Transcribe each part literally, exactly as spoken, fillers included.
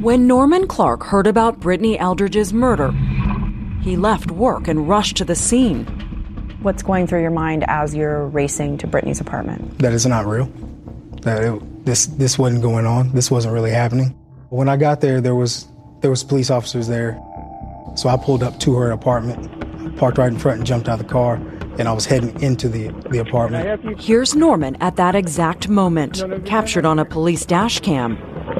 When Norman Clark heard about Brittany Eldridge's murder, he left work and rushed to the scene. What's going through your mind as you're racing to Brittany's apartment? That it's not real. That it, this this wasn't going on. This wasn't really happening. When I got there, there was there was police officers there. So I pulled up to her apartment, parked right in front and jumped out of the car, and I was heading into the, the apartment. Here's Norman at that exact moment, captured on a police dash cam.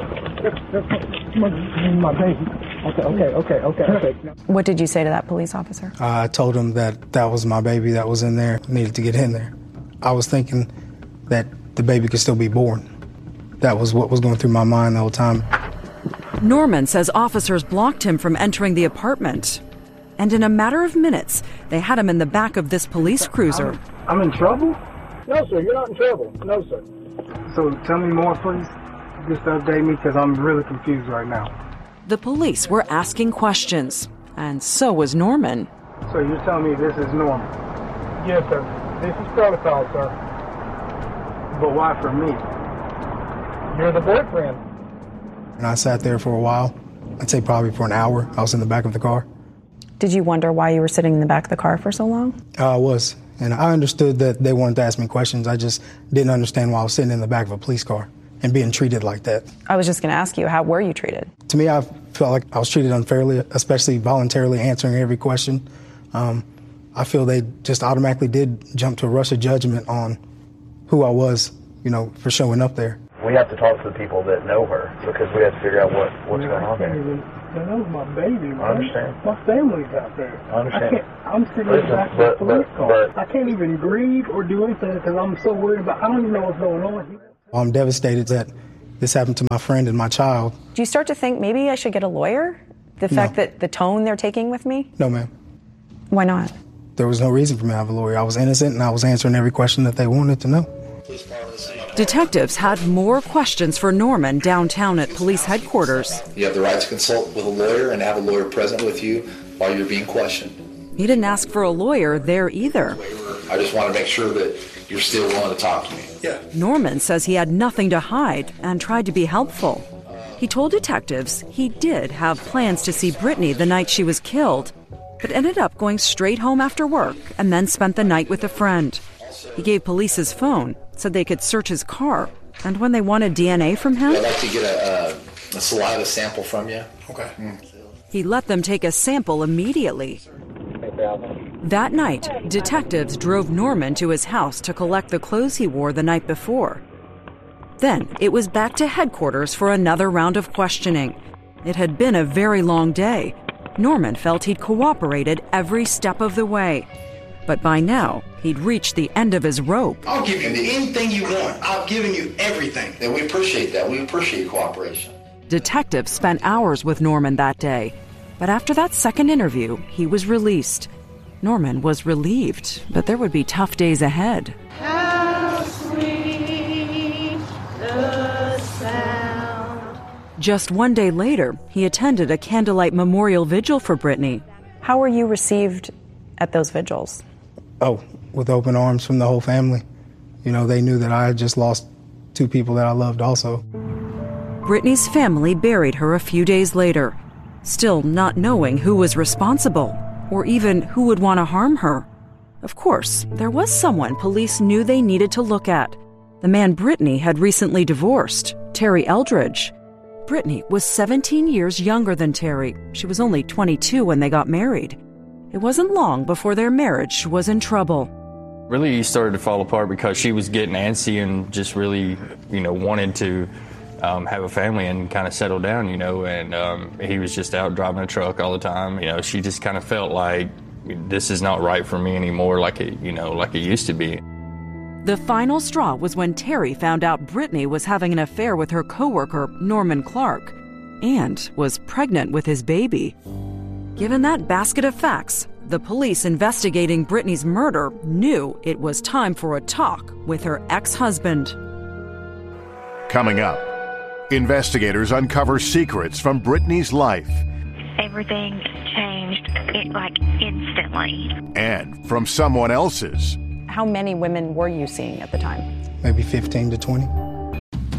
My baby. Okay, okay, okay, okay, okay. What did you say to that police officer? I told him that that was my baby that was in there, needed to get in there. I was thinking that the baby could still be born. That was what was going through my mind the whole time. Norman says officers blocked him from entering the apartment. And in a matter of minutes, they had him in the back of this police cruiser. I'm, I'm in trouble? No, sir, you're not in trouble. No, sir. So tell me more, please. Just update me, because I'm really confused right now. The police were asking questions, and so was Norman. So you're telling me this is normal? Yes, sir. This is protocol, sir. But why for me? You're the boyfriend. And I sat there for a while. I'd say probably for an hour. I was in the back of the car. Did you wonder why you were sitting in the back of the car for so long? Uh, I was. And I understood that they wanted to ask me questions. I just didn't understand why I was sitting in the back of a police car and being treated like that. I was just going to ask you, how were you treated? To me, I felt like I was treated unfairly, especially voluntarily answering every question. Um, I feel they just automatically did jump to a rush of judgment on who I was, you know, for showing up there. We have to talk to the people that know her because we have to figure out what, what's going on there. That was my baby, man. I understand. My family's out there. I understand. I can't, I'm sitting in the back of the police car. I can't even grieve or do anything because I'm so worried about, I don't even know what's going on here. I'm devastated that this happened to my friend and my child. Do you start to think maybe I should get a lawyer? The fact No. that the tone they're taking with me? No, ma'am. Why not? There was no reason for me to have a lawyer. I was innocent and I was answering every question that they wanted to know. Detectives had more questions for Norman downtown at police headquarters. You have the right to consult with a lawyer and have a lawyer present with you while you're being questioned. He didn't ask for a lawyer there either. I just want to make sure that you're still willing to talk to me. Yeah. Norman says he had nothing to hide and tried to be helpful. He told detectives he did have plans to see Brittany the night she was killed, but ended up going straight home after work and then spent the night with a friend. He gave police his phone, said they could search his car, and when they wanted D N A from him, I'd like to get a, a, a saliva sample from you. Okay. Mm. He let them take a sample immediately. That night, detectives drove Norman to his house to collect the clothes he wore the night before. Then it was back to headquarters for another round of questioning. It had been a very long day. Norman felt he'd cooperated every step of the way. But by now, he'd reached the end of his rope. I'll give you anything you want. I've given you everything. And we appreciate that. We appreciate cooperation. Detectives spent hours with Norman that day. But after that second interview, he was released. Norman was relieved, but there would be tough days ahead. How sweet the sound. Just one day later, he attended a candlelight memorial vigil for Brittany. How were you received at those vigils? Oh, with open arms from the whole family. You know, they knew that I had just lost two people that I loved also. Brittany's family buried her a few days later, still not knowing who was responsible or even who would want to harm her. Of course, there was someone police knew they needed to look at. The man Brittany had recently divorced, Terry Eldridge. Brittany was seventeen years younger than Terry. She was only twenty-two when they got married. It wasn't long before their marriage was in trouble. Really started to fall apart because she was getting antsy and just really, you know, wanted to um, have a family and kind of settle down, you know, and um, he was just out driving a truck all the time. You know, she just kind of felt like this is not right for me anymore like it, you know, like it used to be. The final straw was when Terry found out Brittany was having an affair with her coworker, Norman Clark, and was pregnant with his baby. Given that basket of facts, the police investigating Brittany's murder knew it was time for a talk with her ex-husband. Coming up, investigators uncover secrets from Brittany's life. Everything changed, it, like, instantly. And from someone else's. How many women were you seeing at the time? Maybe fifteen to twenty.